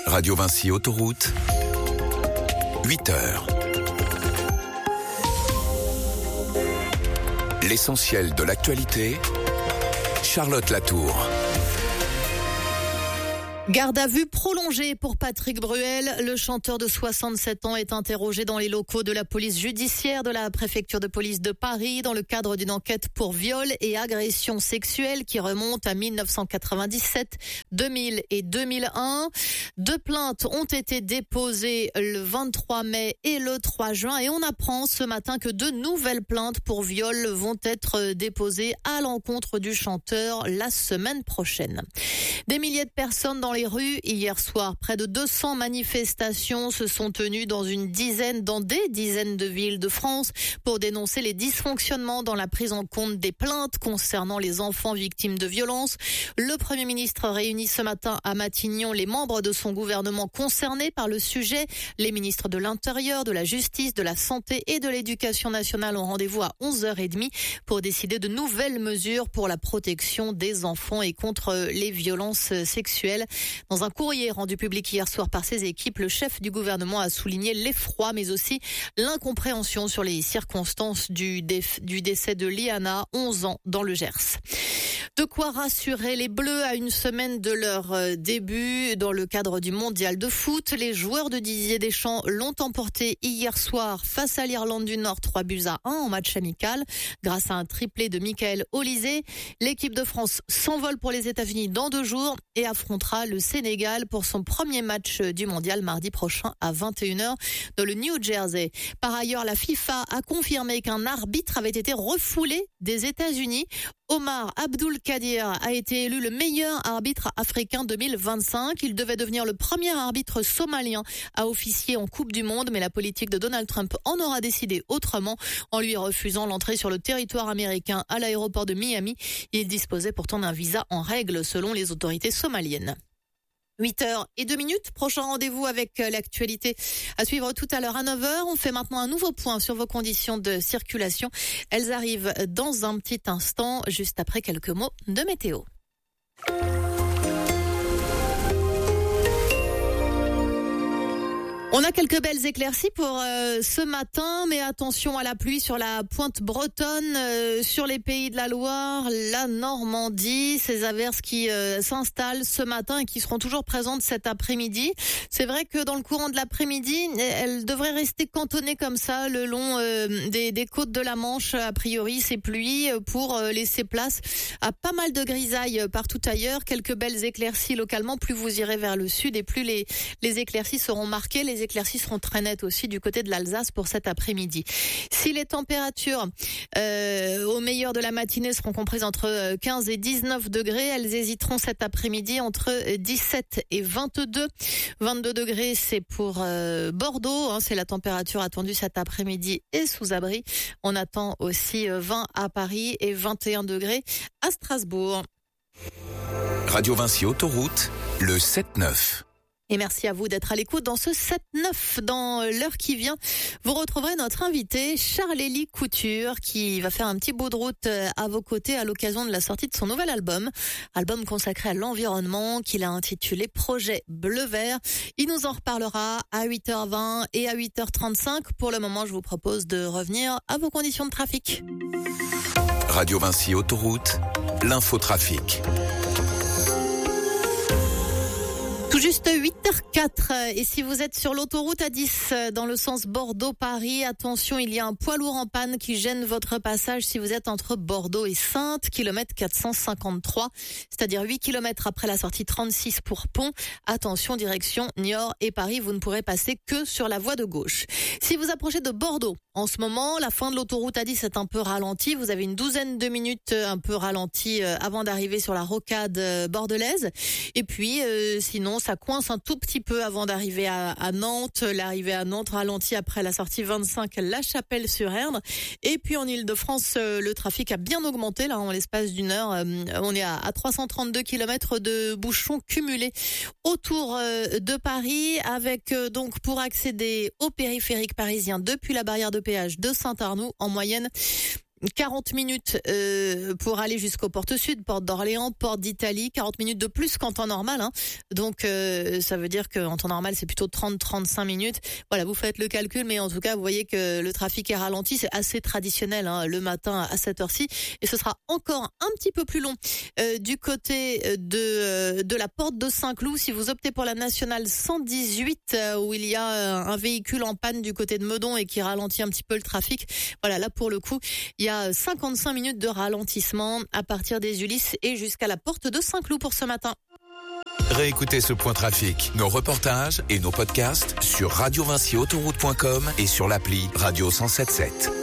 Radio Vinci Autoroute, 8h. L'essentiel de l'actualité, Charlotte Latour. Garde à vue prolongée pour Patrick Bruel. Le chanteur de 67 ans est interrogé dans les locaux de la police judiciaire de la préfecture de police de Paris dans le cadre d'une enquête pour viol et agression sexuelle qui remonte à 1997, 2000 et 2001. 2 plaintes ont été déposées le 23 mai et le 3 juin et on apprend ce matin que 2 nouvelles plaintes pour viol vont être déposées à l'encontre du chanteur la semaine prochaine. Des milliers de personnes dans les rues hier soir. Près de 200 manifestations se sont tenues dans des dizaines de villes de France pour dénoncer les dysfonctionnements dans la prise en compte des plaintes concernant les enfants victimes de violences. Le Premier ministre réunit ce matin à Matignon les membres de son gouvernement concernés par le sujet. Les ministres de l'Intérieur, de la Justice, de la Santé et de l'Éducation nationale ont rendez-vous à 11h30 pour décider de nouvelles mesures pour la protection des enfants et contre les violences sexuelles. Dans un courrier rendu public hier soir par ses équipes, le chef du gouvernement a souligné l'effroi mais aussi l'incompréhension sur les circonstances du décès de Liana, 11 ans, dans le Gers. De quoi rassurer les Bleus à une semaine de leur début dans le cadre du mondial de foot. Les joueurs de Didier Deschamps l'ont emporté hier soir face à l'Irlande du Nord 3-1 en match amical. Grâce à un triplé de Michael Olysée, l'équipe de France s'envole pour les États-Unis dans 2 jours et affrontera le Sénégal pour son premier match du mondial mardi prochain à 21h dans le New Jersey. Par ailleurs, la FIFA a confirmé qu'un arbitre avait été refoulé des États-Unis. Omar Abdul Kadir a été élu le meilleur arbitre africain 2025. Il devait devenir le premier arbitre somalien à officier en Coupe du Monde, mais la politique de Donald Trump en aura décidé autrement en lui refusant l'entrée sur le territoire américain à l'aéroport de Miami. Il disposait pourtant d'un visa en règle selon les autorités somaliennes. 8h02. Prochain rendez-vous avec l'actualité à suivre tout à l'heure à 9h. On fait maintenant un nouveau point sur vos conditions de circulation. Elles arrivent dans un petit instant, juste après quelques mots de météo. On a quelques belles éclaircies pour ce matin, mais attention à la pluie sur la pointe bretonne, sur les pays de la Loire, la Normandie, ces averses qui s'installent ce matin et qui seront toujours présentes cet après-midi. C'est vrai que dans le courant de l'après-midi, elles devraient rester cantonnées comme ça le long des côtes de la Manche, a priori ces pluies, pour laisser place à pas mal de grisailles partout ailleurs. Quelques belles éclaircies localement, plus vous irez vers le sud et plus les éclaircies seront marquées. Les éclaircies seront très nettes aussi du côté de l'Alsace pour cet après-midi. Si les températures au meilleur de la matinée seront comprises entre 15 et 19 degrés, elles hésiteront cet après-midi entre 17 et 22. 22 degrés, c'est pour Bordeaux, c'est la température attendue cet après-midi et sous abri. On attend aussi 20 à Paris et 21 degrés à Strasbourg. Radio Vinci Autoroute, le 7-9. Et merci à vous d'être à l'écoute dans ce 7-9. Dans l'heure qui vient, vous retrouverez notre invité Charlélie Couture qui va faire un petit bout de route à vos côtés à l'occasion de la sortie de son nouvel album consacré à l'environnement qu'il a intitulé Projet Bleu-Vert. Il nous en reparlera à 8h20 et à 8h35. Pour le moment, je vous propose de revenir à vos conditions de trafic. Radio Vinci Autoroute, l'infotrafic. Tout juste 8h04 et si vous êtes sur l'autoroute A10 dans le sens Bordeaux-Paris, attention, il y a un poids lourd en panne qui gêne votre passage si vous êtes entre Bordeaux et Saintes, kilomètre 453, c'est-à-dire 8 km après la sortie 36 pour Pont. Attention, direction Niort et Paris, vous ne pourrez passer que sur la voie de gauche. Si vous approchez de Bordeaux, en ce moment, la fin de l'autoroute A10 est un peu ralentie. Vous avez une douzaine de minutes un peu ralenties avant d'arriver sur la rocade bordelaise. Et puis, sinon, ça coince un tout petit peu avant d'arriver à Nantes. L'arrivée à Nantes ralentit après la sortie 25 La Chapelle-sur-Erdre. Et puis en Ile-de-France, le trafic a bien augmenté. Là, en l'espace d'une heure, on est à 332 km de bouchons cumulés autour de Paris, avec donc pour accéder au périphérique parisien depuis la barrière de péage de Saint-Arnoux, en moyenne 40 minutes pour aller jusqu'aux portes sud, porte d'Orléans, porte d'Italie, 40 minutes de plus qu'en temps normal. Donc ça veut dire qu'en temps normal, c'est plutôt 30-35 minutes. Voilà, vous faites le calcul, mais en tout cas, vous voyez que le trafic est ralenti. C'est assez traditionnel le matin à cette heure-ci. Et ce sera encore un petit peu plus long du côté de la porte de Saint-Cloud. Si vous optez pour la nationale 118, où il y a un véhicule en panne du côté de Meudon et qui ralentit un petit peu le trafic. Voilà, là pour le coup, il y a 55 minutes de ralentissement à partir des Ulysses et jusqu'à la porte de Saint-Cloud pour ce matin. Réécoutez ce point trafic, nos reportages et nos podcasts sur radiovinciautoroute.com et sur l'appli Radio 107.7.